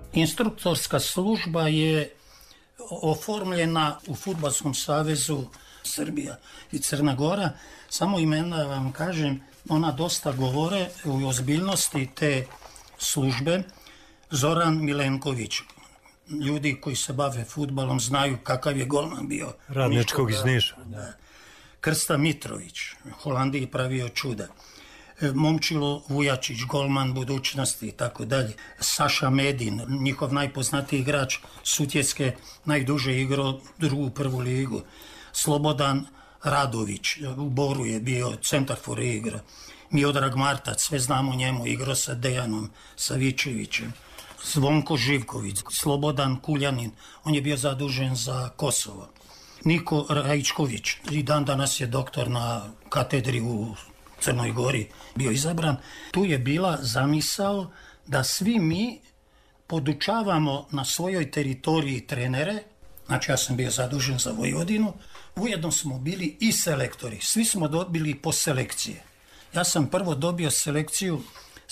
Instruktorska služba je oformljena u Fudbalskom savezu Srbija i Crna Gora. Samo imena vam kažem, ona dosta govore o ozbiljnosti te službe. Zoran Milenković, ljudi koji se bave fudbalom znaju kakav je golman bio. Radničkog iz Niša. Krsta Mitrović, Holandiji pravio čuda. Momčilo Vujačić, golman budućnosti i tako dalje. Saša Medin, njihov najpoznatiji igrač Sutjeske, najduže igrao drugu prvu ligu. Slobodan Radović, u Boru je bio centarfor igra. Miodrag Martac, sve znamo njemu, igrao sa Dejanom Savičevićem. Zvonko Živković, Slobodan Kuljanin, on je bio zadužen za Kosovo. Niko Rajčković, i dan danas je doktor na katedri u Crnoj Gori, bio izabran. Tu je bila zamisao da svi mi podučavamo na svojoj teritoriji trenere, znači ja sam bio zadužen za Vojvodinu, ujedno smo bili i selektori, svi smo dobili po selekcije. Ja sam prvo dobio selekciju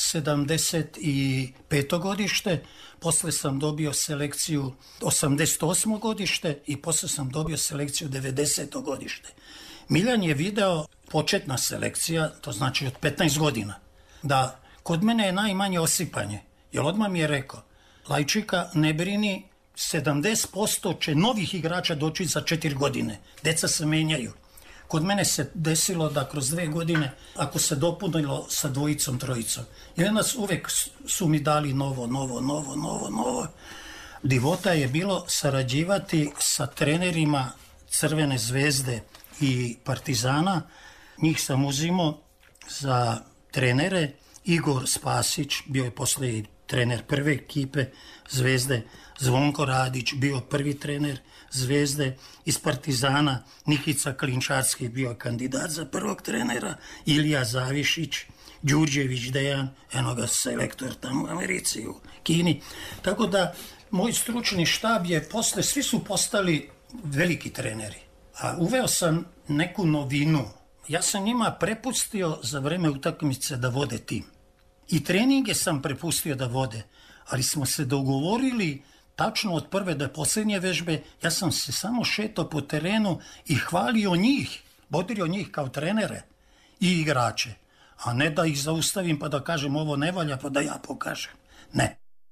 75. godište, posle sam dobio selekciju 88. godište i posle sam dobio selekciju 90. godište. Miljan je video, početna selekcija, to znači od 15 godina, da kod mene je najmanje osipanje, jer odmah mi je rekao, Lajčika, ne brini, 70% će novih igrača doći za 4 godine, deca se menjaju. Kod mene se desilo da kroz 2 godine, ako se dopunilo sa dvojicom, trojicom, i nas uvek su mi dali novo. Divota je bilo sarađivati sa trenerima Crvene zvezde i Partizana. Njih sam uzimao za trenere. Igor Spasić bio je posle trener prve ekipe Zvezde, Zvonko Radić bio prvi trener Zvezde, iz Partizana Nikica Klinčarski bio kandidat za prvog trenera, Ilija Zavišić, Đurđević Dejan, eno ga selektor tamo u Americi, u Kini. Tako da moj stručni štab je posle, svi su postali veliki treneri, a uveo sam neku novinu. Ja sam njima prepustio za vreme utakmice da vode tim. I treninge sam prepustio da vode, ali smo se dogovorili tačno od prve do posljednje vežbe, ja sam se samo šetao po terenu i hvalio njih, bodrio njih kao trenere i igrače, a ne da ih zaustavim pa da kažem ovo ne valja pa da ja pokažem. Ne.